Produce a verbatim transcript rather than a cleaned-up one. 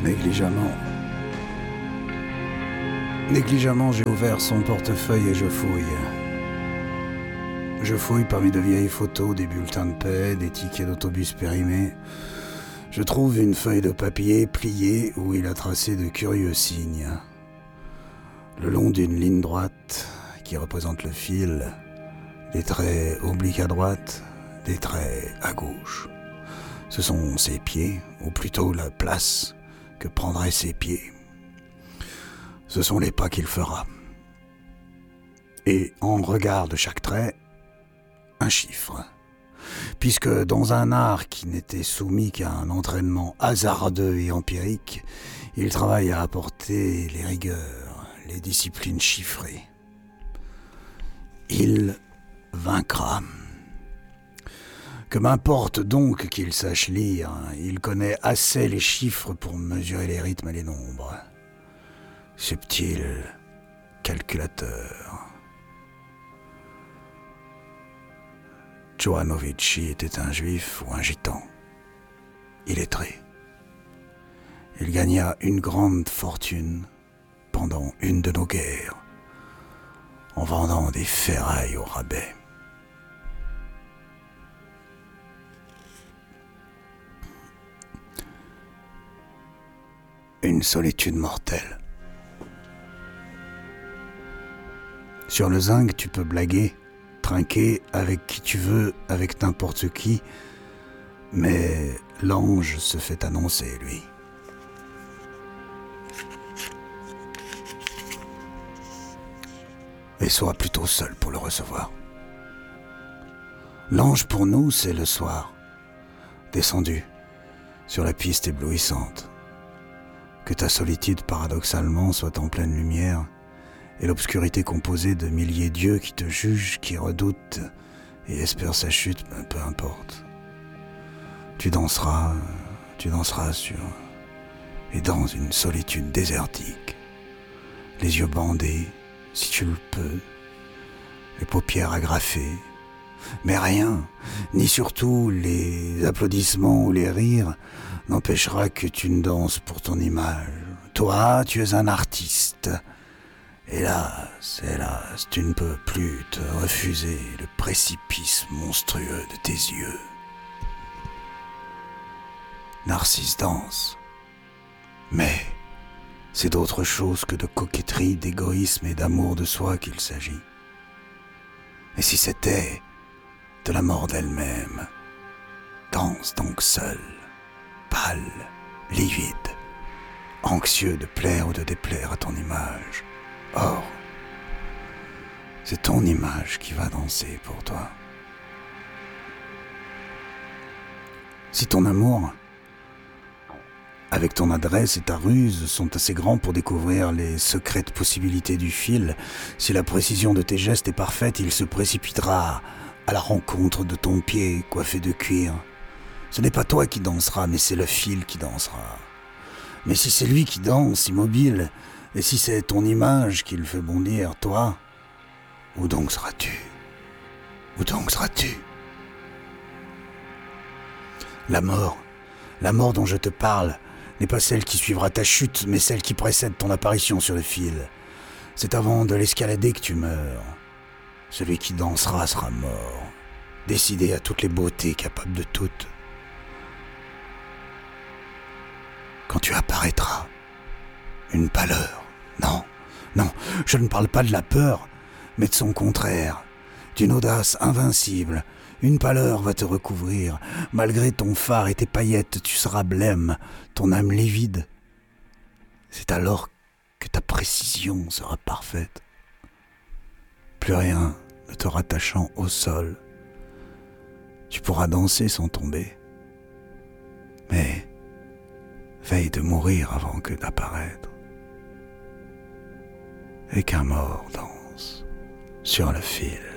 Négligemment. Négligemment, j'ai ouvert son portefeuille et je fouille. Je fouille parmi de vieilles photos, des bulletins de paie, des tickets d'autobus périmés. Je trouve une feuille de papier pliée où il a tracé de curieux signes. Le long d'une ligne droite qui représente le fil, des traits obliques à droite, des traits à gauche. Ce sont ses pieds, ou plutôt la place que prendraient ses pieds. Ce sont les pas qu'il fera. Et en regard de chaque trait, un chiffre. Puisque dans un art qui n'était soumis qu'à un entraînement hasardeux et empirique, il travaille à apporter les rigueurs, les disciplines chiffrées. Il vaincra. Que m'importe donc qu'il sache lire, il connaît assez les chiffres pour mesurer les rythmes et les nombres. Subtil calculateur. Joanovici était un juif ou un gitan, illettré. Il gagna une grande fortune pendant une de nos guerres, en vendant des ferrailles au rabais. Une solitude mortelle. Sur le zinc, tu peux blaguer, trinquer avec qui tu veux, avec n'importe qui, mais l'ange se fait annoncer, lui. Et sois plutôt seul pour le recevoir. L'ange pour nous, c'est le soir, descendu sur la piste éblouissante. Que ta solitude paradoxalement soit en pleine lumière, et l'obscurité composée de milliers d'yeux qui te jugent, qui redoutent et espèrent sa chute, ben, peu importe. Tu danseras, tu danseras sur et dans une solitude désertique, les yeux bandés, si tu le peux, les paupières agrafées, mais rien, ni surtout les applaudissements ou les rires, n'empêchera que tu ne danses pour ton image. Toi, tu es un artiste. Hélas, hélas, tu ne peux plus te refuser le précipice monstrueux de tes yeux. Narcisse danse. Mais c'est d'autre chose que de coquetterie, d'égoïsme et d'amour de soi qu'il s'agit. Et si c'était de la mort d'elle-même, danse donc seul, pâle, livide, anxieux de plaire ou de déplaire à ton image. Or, c'est ton image qui va danser pour toi. Si ton amour, avec ton adresse et ta ruse, sont assez grands pour découvrir les secrètes possibilités du fil, si la précision de tes gestes est parfaite, il se précipitera à la rencontre de ton pied coiffé de cuir. Ce n'est pas toi qui danseras, mais c'est le fil qui dansera. Mais si c'est lui qui danse, immobile, et si c'est ton image qui le fait bondir, toi, où donc seras-tu? Où donc seras-tu? La mort, la mort dont je te parle, n'est pas celle qui suivra ta chute, mais celle qui précède ton apparition sur le fil. C'est avant de l'escalader que tu meurs. Celui qui dansera sera mort, décidé à toutes les beautés, capable de toutes. Quand tu apparaîtras, une pâleur. Non, non, je ne parle pas de la peur, mais de son contraire, d'une audace invincible. Une pâleur va te recouvrir. Malgré ton phare et tes paillettes, tu seras blême, ton âme livide. C'est alors que ta précision sera parfaite. Plus rien ne te rattachant au sol. Tu pourras danser sans tomber. Mais veille de mourir avant que d'apparaître. Et qu'un mort danse sur le fil.